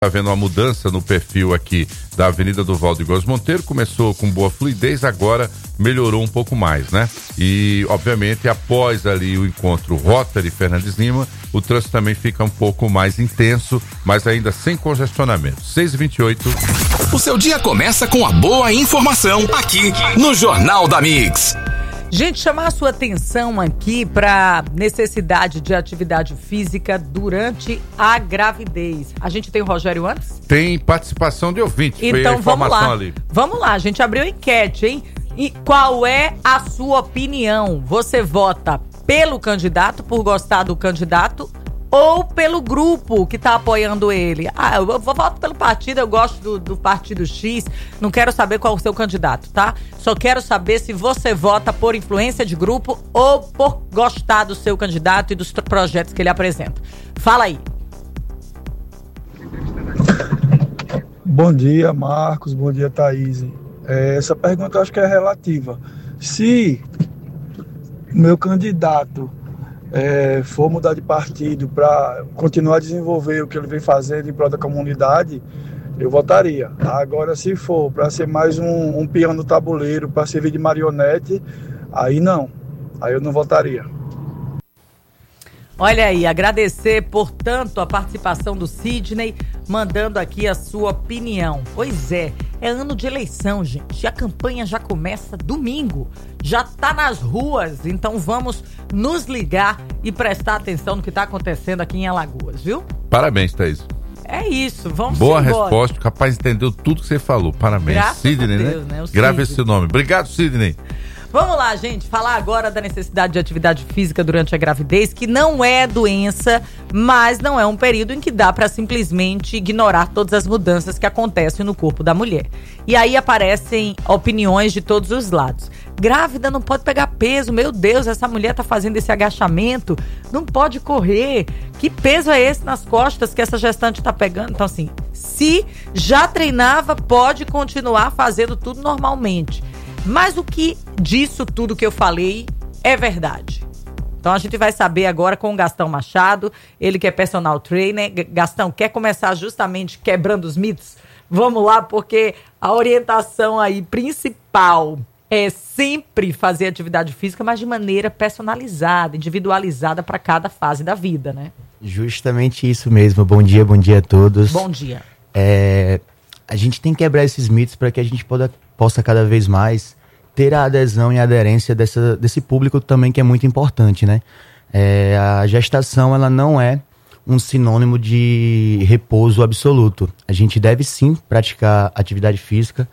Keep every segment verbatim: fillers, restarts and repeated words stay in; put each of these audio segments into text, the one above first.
Está vendo uma mudança no perfil aqui da Avenida do Valdo Góes Monteiro, começou com boa fluidez, agora melhorou um pouco mais, né? E, obviamente, após ali o encontro Rotary e Fernandes Lima, o trânsito também fica um pouco mais intenso, mas ainda sem congestionamento. seis e vinte e oito. O seu dia começa com a boa informação aqui no Jornal da Mix. Gente, chamar a sua atenção aqui para necessidade de atividade física durante a gravidez. A gente tem o Rogério antes? Tem participação de ouvintes. Então Foi a informação vamos lá. ali. Vamos lá, a gente abriu a enquete, hein? E qual é a sua opinião? Você vota pelo candidato, por gostar do candidato, ou pelo grupo que tá apoiando ele? Ah, eu voto pelo partido, eu gosto do, do partido X, não quero saber qual é o seu candidato, tá? Só quero saber se você vota por influência de grupo ou por gostar do seu candidato e dos projetos que ele apresenta. Fala aí. Bom dia, Marcos. Bom dia, Thaís. É, essa pergunta eu acho que é relativa. Se o meu candidato É, for mudar de partido para continuar a desenvolver o que ele vem fazendo em prol da comunidade, eu votaria. Agora, se for para ser mais um, um peão no tabuleiro, para servir de marionete, aí não. Aí eu não votaria. Olha aí, agradecer, portanto, a participação do Sidney, mandando aqui a sua opinião. Pois é, é ano de eleição, gente. A campanha já começa domingo. Já tá nas ruas, então vamos nos ligar e prestar atenção no que tá acontecendo aqui em Alagoas, viu? Parabéns, Thaís. É isso, vamos Boa embora. resposta, o rapaz entendeu tudo que você falou. Parabéns. Graças Sidney, a Deus, né? né? O Grave Sidney. esse nome. Obrigado, Sidney. Vamos lá, gente, falar agora da necessidade de atividade física durante a gravidez, que não é doença, mas não é um período em que dá para simplesmente ignorar todas as mudanças que acontecem no corpo da mulher. E aí aparecem opiniões de todos os lados. Grávida não pode pegar peso, meu Deus, essa mulher tá fazendo esse agachamento, não pode correr. Que peso é esse nas costas que essa gestante tá pegando? Então, assim, se já treinava, pode continuar fazendo tudo normalmente. Mas o que disso tudo que eu falei é verdade? Então a gente vai saber agora com o Gastão Machado, ele que é personal trainer. Gastão, quer começar justamente quebrando os mitos? Vamos lá, porque a orientação aí principal é sempre fazer atividade física, mas de maneira personalizada, individualizada para cada fase da vida, né? Justamente isso mesmo. Bom dia, bom dia a todos. Bom dia. É, a gente tem que quebrar esses mitos para que a gente poda, possa cada vez mais ter a adesão e a aderência dessa, desse público também, que é muito importante, né? É, a gestação, ela não é um sinônimo de repouso absoluto. A gente deve sim praticar atividade física.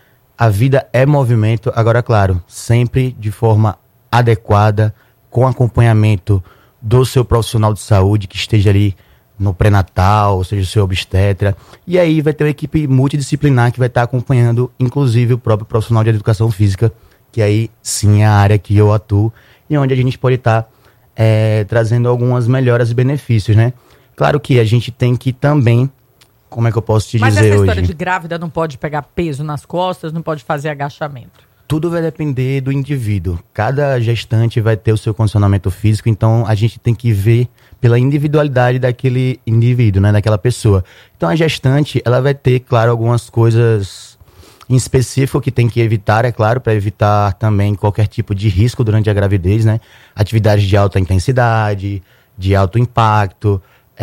A vida é movimento, agora, claro, sempre de forma adequada, com acompanhamento do seu profissional de saúde que esteja ali no pré-natal, ou seja, o seu obstetra. E aí vai ter uma equipe multidisciplinar que vai estar acompanhando, inclusive, o próprio profissional de educação física, que aí sim é a área que eu atuo, e onde a gente pode estar é, trazendo algumas melhoras e benefícios, né? Claro que a gente tem que também, como é que eu posso te Mas dizer hoje? essa história de grávida não pode pegar peso nas costas, não pode fazer agachamento. Tudo vai depender do indivíduo. Cada gestante vai ter o seu condicionamento físico, então a gente tem que ver pela individualidade daquele indivíduo, né, daquela pessoa. Então a gestante, ela vai ter, claro, algumas coisas em específico que tem que evitar, é claro, para evitar também qualquer tipo de risco durante a gravidez, né? Atividades de alta intensidade, de alto impacto,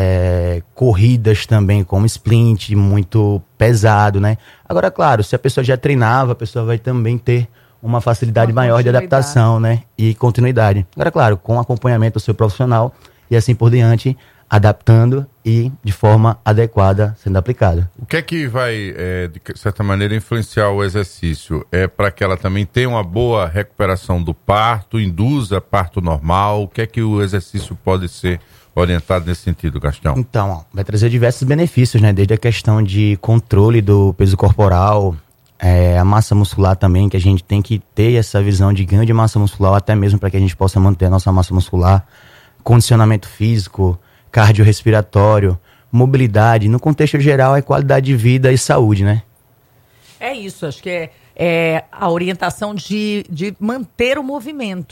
é, corridas também como sprint, muito pesado, né? Agora, claro, se a pessoa já treinava, a pessoa vai também ter uma facilidade uma maior de adaptação, né? E continuidade. Agora, claro, com acompanhamento do seu profissional e assim por diante, adaptando e de forma adequada sendo aplicada. O que é que vai, é, de certa maneira, influenciar o exercício? É para que ela também tenha uma boa recuperação do parto, induza parto normal? O que é que o exercício pode ser orientado nesse sentido, Gastão? Então, ó, vai trazer diversos benefícios, né? Desde a questão de controle do peso corporal, é, a massa muscular também, que a gente tem que ter essa visão de ganho de massa muscular, até mesmo para que a gente possa manter a nossa massa muscular, condicionamento físico, cardiorrespiratório, mobilidade. No contexto geral, é qualidade de vida e saúde, né? É isso, acho que é, é a orientação de, de manter o movimento.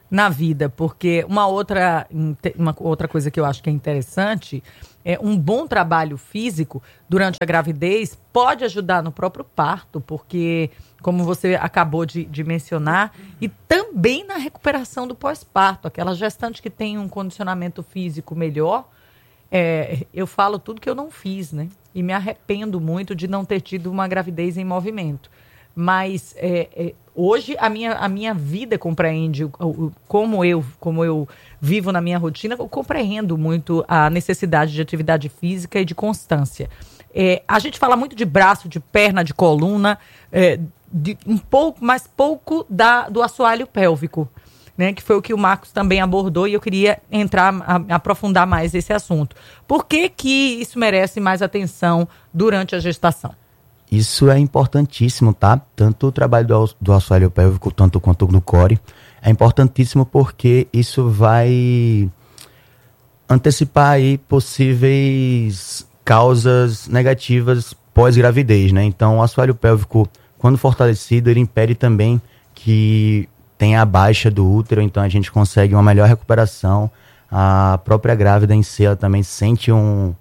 na vida, porque uma outra, uma outra coisa que eu acho que é interessante é um bom trabalho físico durante a gravidez pode ajudar no próprio parto, porque, como você acabou de, de mencionar, e também na recuperação do pós-parto. Aquela gestante que tem um condicionamento físico melhor, é, eu falo tudo que eu não fiz, né? E me arrependo muito de não ter tido uma gravidez em movimento. Mas é, é, hoje a minha, a minha vida compreende o, o, como, eu, como eu vivo na minha rotina, eu compreendo muito a necessidade de atividade física e de constância. É, a gente fala muito de braço, de perna, de coluna, é, de um pouco, mas pouco da, do assoalho pélvico, né, que foi o que o Marcos também abordou, e eu queria entrar, a, aprofundar mais esse assunto. Por que que isso merece mais atenção durante a gestação? Isso é importantíssimo, tá? Tanto o trabalho do, do assoalho pélvico, tanto quanto do core, é importantíssimo porque isso vai antecipar aí possíveis causas negativas pós-gravidez, né? Então, o assoalho pélvico, quando fortalecido, ele impede também que tenha a baixa do útero, então a gente consegue uma melhor recuperação. A própria grávida em si, ela também sente um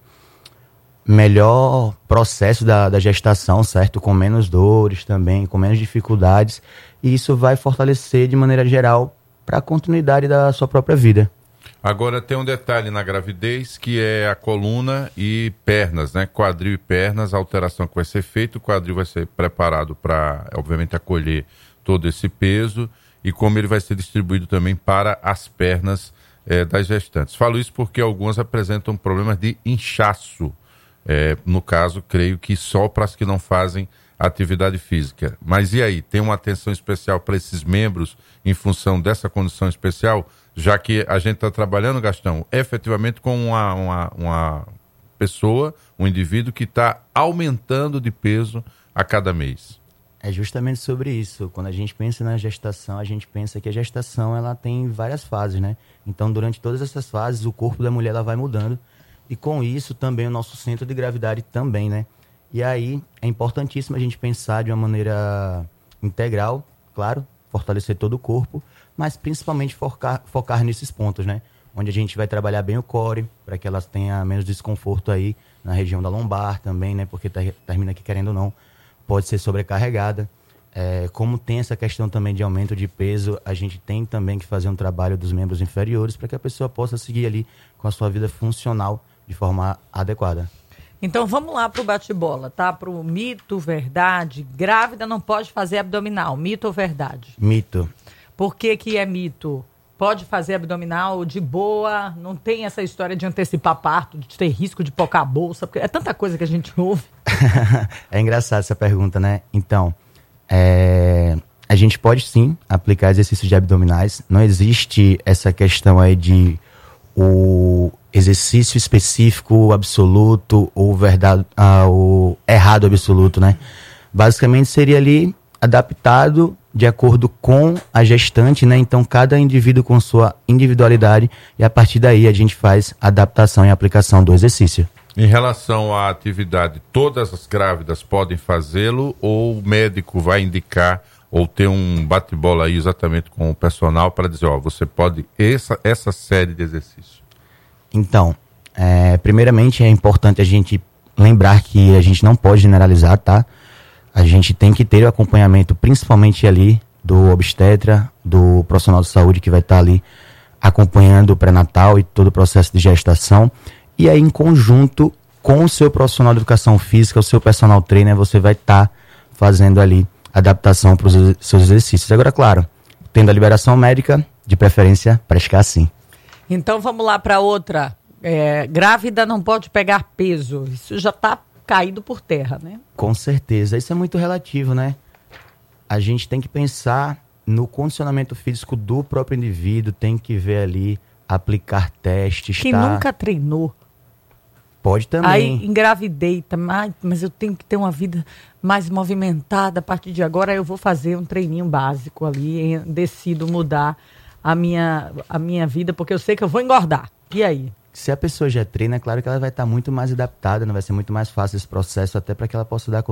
melhor processo da, da gestação, certo? Com menos dores também, com menos dificuldades. E isso vai fortalecer de maneira geral para a continuidade da sua própria vida. Agora tem um detalhe na gravidez que é a coluna e pernas, né? Quadril e pernas, a alteração que vai ser feita. O quadril vai ser preparado para, obviamente, acolher todo esse peso e como ele vai ser distribuído também para as pernas eh, das gestantes. Falo isso porque algumas apresentam problemas de inchaço. É, no caso, creio que só para as que não fazem atividade física. Mas e aí? Tem uma atenção especial para esses membros em função dessa condição especial? Já que a gente está trabalhando, Gastão, efetivamente com uma, uma, uma pessoa, um indivíduo que está aumentando de peso a cada mês. É justamente sobre isso. Quando a gente pensa na gestação, a gente pensa que a gestação ela tem várias fases, né? Então, durante todas essas fases, o corpo da mulher ela vai mudando. E com isso também o nosso centro de gravidade também, né? E aí é importantíssimo a gente pensar de uma maneira integral, claro, fortalecer todo o corpo, mas principalmente focar, focar nesses pontos, né? Onde a gente vai trabalhar bem o core, para que elas tenham menos desconforto aí na região da lombar também, né? Porque ter, termina aqui, querendo ou não, pode ser sobrecarregada. É, como tem essa questão também de aumento de peso, a gente tem também que fazer um trabalho dos membros inferiores para que a pessoa possa seguir ali com a sua vida funcional de forma adequada. Então vamos lá para o bate-bola, tá? Para o mito, verdade. Grávida não pode fazer abdominal. Mito ou verdade? Mito. Por que que é mito? Pode fazer abdominal de boa, não tem essa história de antecipar parto, de ter risco de pocar a bolsa, porque é tanta coisa que a gente ouve. É engraçado essa pergunta, né? Então, é... a gente pode sim aplicar exercícios de abdominais. Não existe essa questão aí de o exercício específico absoluto ou verdade, ah, o errado absoluto, né? Basicamente seria ali adaptado de acordo com a gestante, né? Então cada indivíduo com sua individualidade e a partir daí a gente faz adaptação e aplicação do exercício. Em relação à atividade, todas as grávidas podem fazê-lo ou o médico vai indicar ou ter um bate-bola aí exatamente com o personal para dizer, ó, você pode essa, essa série de exercícios? Então, é, primeiramente é importante a gente lembrar que a gente não pode generalizar, tá? A gente tem que ter o acompanhamento, principalmente ali do obstetra, do profissional de saúde que vai estar ali acompanhando o pré-natal e todo o processo de gestação. E aí, em conjunto com o seu profissional de educação física, o seu personal trainer, você vai estar fazendo ali adaptação para os seus exercícios. Agora, claro, tendo a liberação médica, de preferência, praticar sim. Então vamos lá para outra. É, grávida não pode pegar peso. Isso já está caído por terra, né? Com certeza. Isso é muito relativo, né? A gente tem que pensar no condicionamento físico do próprio indivíduo, tem que ver ali, aplicar testes. Quem tá? nunca treinou. Pode também. Aí engravidei, tá? Mas eu tenho que ter uma vida mais movimentada. A partir de agora eu vou fazer um treininho básico ali, decido mudar a minha, a minha vida, porque eu sei que eu vou engordar. E aí? Se a pessoa já treina, é claro que ela vai estar muito mais adaptada, né? Vai ser muito mais fácil esse processo, até para que ela possa dar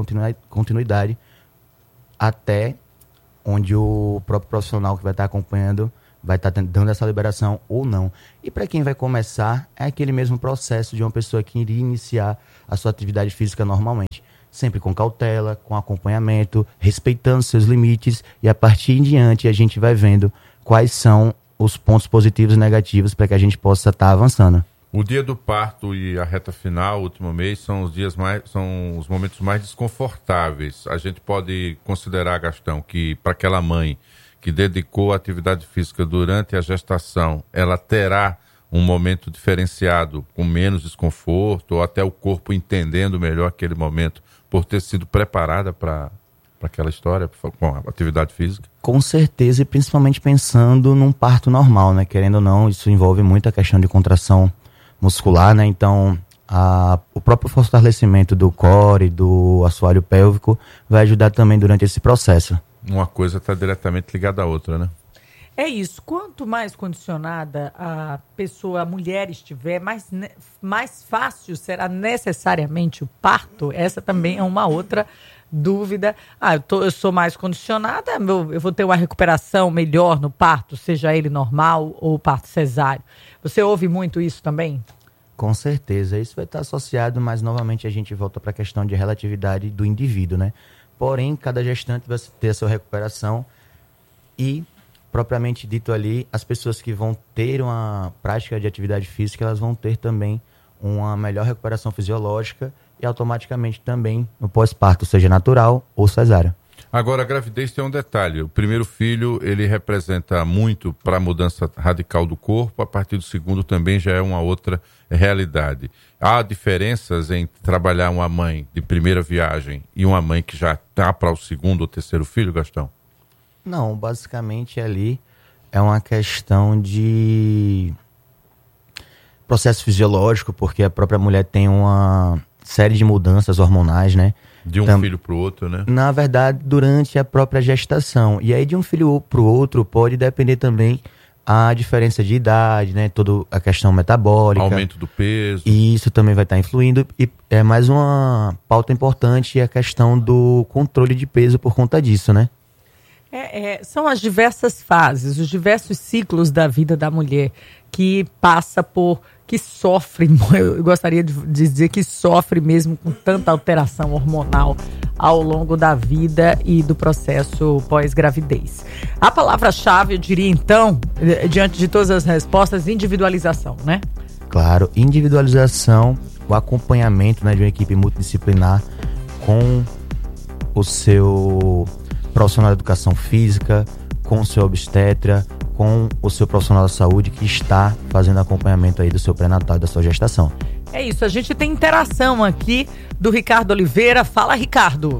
continuidade até onde o próprio profissional que vai estar acompanhando vai estar tá dando essa liberação ou não. E para quem vai começar, é aquele mesmo processo de uma pessoa que iria iniciar a sua atividade física normalmente. Sempre com cautela, com acompanhamento, respeitando seus limites, e a partir em diante a gente vai vendo quais são os pontos positivos e negativos para que a gente possa estar tá avançando. O dia do parto e a reta final, o último mês, são os dias mais, são os momentos mais desconfortáveis. A gente pode considerar, Gastão, que para aquela mãe que dedicou a atividade física durante a gestação, ela terá um momento diferenciado, com menos desconforto, ou até o corpo entendendo melhor aquele momento, por ter sido preparada para aquela história, com a atividade física? Com certeza, e principalmente pensando num parto normal, né? Querendo ou não, isso envolve muita questão de contração muscular, né? Então, a, o próprio fortalecimento do core, do assoalho pélvico, vai ajudar também durante esse processo. Uma coisa está diretamente ligada à outra, né? É isso. Quanto mais condicionada a pessoa, a mulher estiver, mais, mais fácil será necessariamente o parto? Essa também é uma outra dúvida. Ah, eu, tô, eu sou mais condicionada, eu, eu vou ter uma recuperação melhor no parto, seja ele normal ou parto cesáreo. Você ouve muito isso também? Com certeza. Isso vai estar associado, mas novamente a gente volta para a questão de relatividade do indivíduo, né? Porém, cada gestante vai ter a sua recuperação e, propriamente dito ali, as pessoas que vão ter uma prática de atividade física, elas vão ter também uma melhor recuperação fisiológica e automaticamente também no pós-parto, seja natural ou cesárea. Agora, a gravidez tem um detalhe. O primeiro filho, ele representa muito para a mudança radical do corpo. A partir do segundo também já é uma outra realidade. Há diferenças em trabalhar uma mãe de primeira viagem e uma mãe que já está para o segundo ou terceiro filho, Gastão? Não, basicamente ali é uma questão de processo fisiológico, porque a própria mulher tem uma série de mudanças hormonais, né? De um Tam... filho para o outro, né? Na verdade, durante a própria gestação. E aí, de um filho para o outro, pode depender também a diferença de idade, né? Toda a questão metabólica. Aumento do peso. E isso também vai estar influindo. E é mais uma pauta importante a questão do controle de peso por conta disso, né? É, é, são as diversas fases, os diversos ciclos da vida da mulher que passa por, que sofre, eu gostaria de dizer que sofre mesmo com tanta alteração hormonal ao longo da vida e do processo pós-gravidez. A palavra-chave, eu diria então, diante de todas as respostas, individualização, né? Claro, individualização, o acompanhamento, né, de uma equipe multidisciplinar com o seu profissional de educação física, com o seu obstetra, com o seu profissional da saúde que está fazendo acompanhamento aí do seu pré-natal e da sua gestação. É isso, a gente tem interação aqui do Ricardo Oliveira. Fala, Ricardo.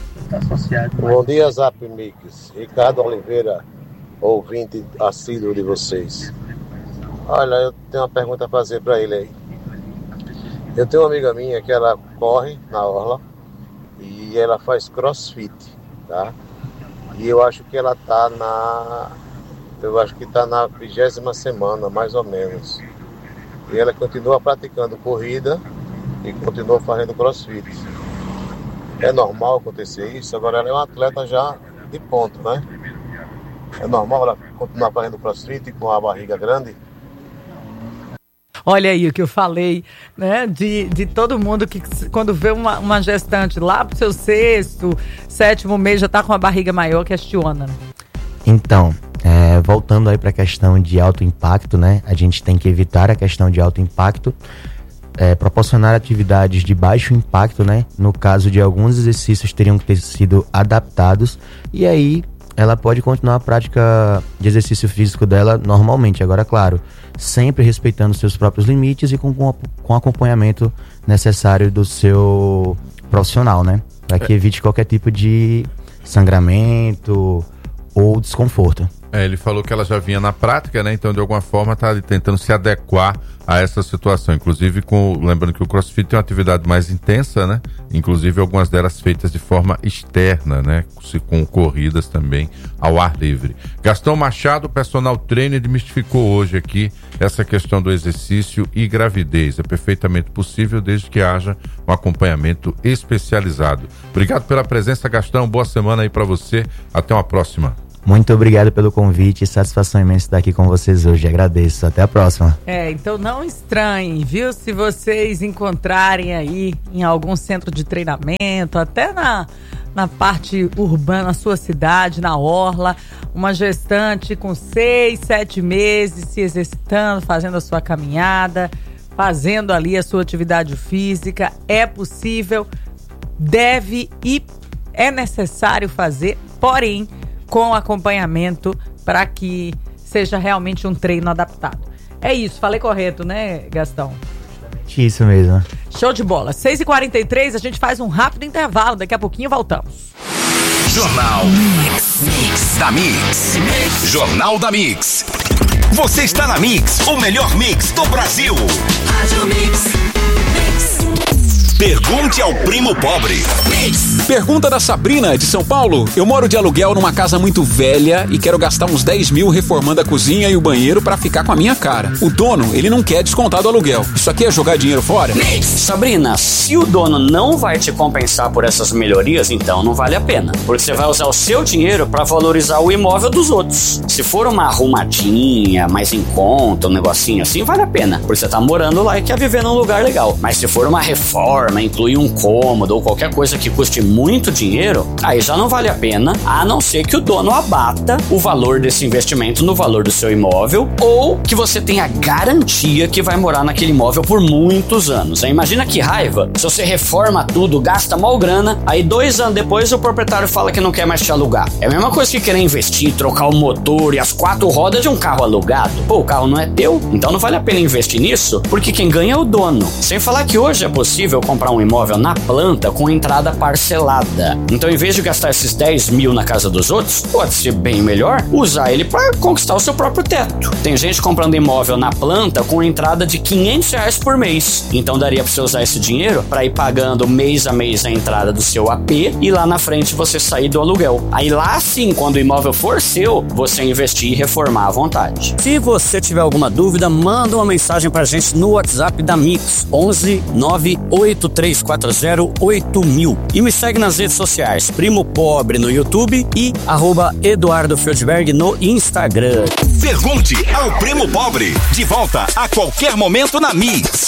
Bom dia, Zap Mix. Ricardo Oliveira, ouvinte assíduo de vocês. Olha, eu tenho uma pergunta a fazer para ele aí. Eu tenho uma amiga minha que ela corre na orla e ela faz crossfit, tá? E eu acho que ela tá na... Eu acho que tá na vigésima semana, mais ou menos. E ela continua praticando corrida e continua fazendo crossfit. É normal acontecer isso? Agora ela é uma atleta já de ponto, né? É normal ela continuar fazendo crossfit com a barriga grande? Olha aí o que eu falei, né? De, de todo mundo que quando vê uma, uma gestante lá pro seu sexto, sétimo mês, já tá com a barriga maior, questiona. Então, é, voltando aí para a questão de alto impacto, né? A gente tem que evitar a questão de alto impacto, é, proporcionar atividades de baixo impacto, né? No caso de alguns exercícios teriam que ter sido adaptados, e aí ela pode continuar a prática de exercício físico dela normalmente. Agora, claro, sempre respeitando seus próprios limites e com, com, com acompanhamento necessário do seu profissional, né? Para que evite qualquer tipo de sangramento ou desconforto. É, ele falou que ela já vinha na prática, né? Então, de alguma forma, está tentando se adequar a essa situação. Inclusive, com, lembrando que o CrossFit é uma atividade mais intensa, né? Inclusive, algumas delas feitas de forma externa, né? Com corridas também ao ar livre. Gastão Machado, personal trainer, desmistificou hoje aqui essa questão do exercício e gravidez. É perfeitamente possível desde que haja um acompanhamento especializado. Obrigado pela presença, Gastão. Boa semana aí para você. Até uma próxima. Muito obrigado pelo convite, satisfação imensa estar aqui com vocês hoje, agradeço, até a próxima. É, então não estranhem, viu? Se vocês encontrarem aí em algum centro de treinamento, até na, na parte urbana, na sua cidade, na orla, uma gestante com seis, sete meses se exercitando, fazendo a sua caminhada, fazendo ali a sua atividade física, é possível, deve e é necessário fazer, porém, com acompanhamento para que seja realmente um treino adaptado. É isso, falei correto, né, Gastão? Isso mesmo. Show de bola. seis e quarenta e três, a gente faz um rápido intervalo, daqui a pouquinho voltamos. Jornal Mix, Mix da Mix. Jornal da Mix. Você está na Mix, o melhor mix do Brasil. Rádio Mix. Pergunte ao primo pobre. Pergunta da Sabrina, de São Paulo. Eu moro de aluguel numa casa muito velha e quero gastar uns dez mil reformando a cozinha e o banheiro pra ficar com a minha cara. O dono, ele não quer descontar do aluguel. Isso aqui é jogar dinheiro fora? Sabrina, se o dono não vai te compensar por essas melhorias, então não vale a pena. Porque você vai usar o seu dinheiro pra valorizar o imóvel dos outros. Se for uma arrumadinha, mais em conta, um negocinho assim, vale a pena. Porque você tá morando lá e quer viver num lugar legal. Mas se for uma reforma, incluir um cômodo ou qualquer coisa que custe muito dinheiro, aí já não vale a pena, a não ser que o dono abata o valor desse investimento no valor do seu imóvel ou que você tenha garantia que vai morar naquele imóvel por muitos anos. Aí imagina que raiva se você reforma tudo, gasta mal grana, aí dois anos depois o proprietário fala que não quer mais te alugar. É a mesma coisa que querer investir, trocar o motor e as quatro rodas de um carro alugado. Pô, o carro não é teu, então não vale a pena investir nisso, porque quem ganha é o dono. Sem falar que hoje é possível comprar um imóvel na planta com entrada parcelada. Então, em vez de gastar esses dez mil na casa dos outros, pode ser bem melhor usar ele para conquistar o seu próprio teto. Tem gente comprando imóvel na planta com entrada de quinhentos reais por mês. Então, daria para você usar esse dinheiro para ir pagando mês a mês a entrada do seu A P e lá na frente você sair do aluguel. Aí lá sim, quando o imóvel for seu, você investir e reformar à vontade. Se você tiver alguma dúvida, manda uma mensagem pra gente no WhatsApp da Mix, onze nove oito três quatro zero oito mil. E me segue nas redes sociais, Primo Pobre no YouTube e arroba Eduardo Feldberg no Instagram. Pergunte ao Primo Pobre. De volta a qualquer momento na Mix.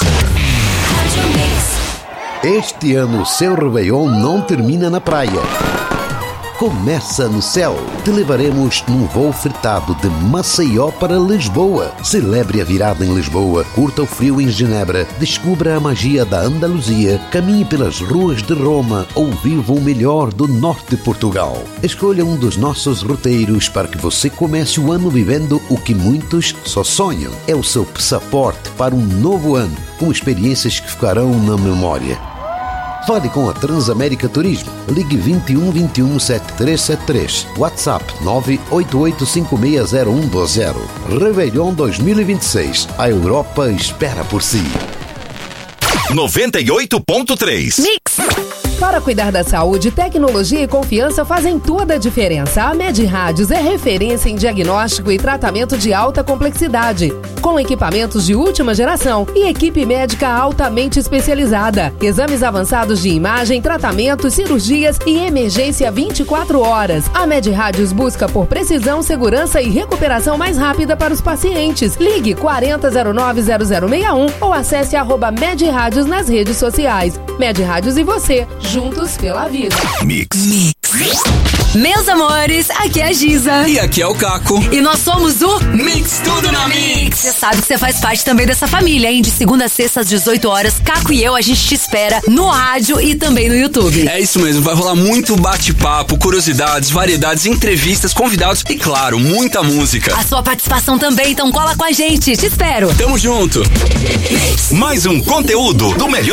Este ano o seu Réveillon não termina na praia. Começa no céu. Te levaremos num voo fretado de Maceió para Lisboa. Celebre a virada em Lisboa, curta o frio em Genebra, descubra a magia da Andaluzia, caminhe pelas ruas de Roma ou viva o melhor do norte de Portugal. Escolha um dos nossos roteiros para que você comece o ano vivendo o que muitos só sonham. É o seu passaporte para um novo ano, com experiências que ficarão na memória. Fale com a Transamérica Turismo. Ligue vinte e um, vinte e um, setenta e três setenta e três. WhatsApp nove oito oito cinco seis zero um dois zero. Réveillon dois mil e vinte e seis. A Europa espera por si. noventa e oito ponto três. Mix. Para cuidar da saúde, tecnologia e confiança fazem toda a diferença. A Med Rádios é referência em diagnóstico e tratamento de alta complexidade, com equipamentos de última geração e equipe médica altamente especializada. Exames avançados de imagem, tratamentos, cirurgias e emergência vinte e quatro horas. A Med Rádios busca por precisão, segurança e recuperação mais rápida para os pacientes. Ligue quarenta zero nove zero zero seis um ou acesse arroba Med Rádios nas redes sociais. Med Rádios e você, juntos pela vida. Mix. Mix. Meus amores, aqui é a Giza. E aqui é o Caco. E nós somos o Mix Tudo na Mix. Você sabe que você faz parte também dessa família, hein? De segunda a sexta às dezoito horas, Caco e eu, a gente te espera no rádio e também no YouTube. É isso mesmo, vai rolar muito bate-papo, curiosidades, variedades, entrevistas, convidados e, claro, muita música. A sua participação também, então cola com a gente. Te espero. Tamo junto. Mais um conteúdo do melhor